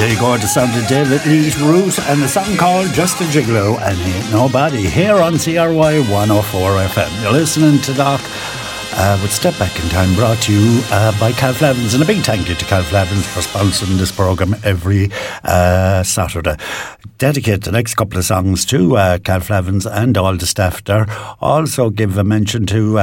There you go, the sound of David Lee's Root and the song called Just a Gigolo and Ain't Nobody here on CRY 104 FM. You're listening to Doc with Step Back in Time, brought to you by Cal Flavins, and a big thank you to Cal Flavins for sponsoring this programme every Saturday. Dedicate the next couple of songs to Cal Flavins and all the staff there. Also give a mention to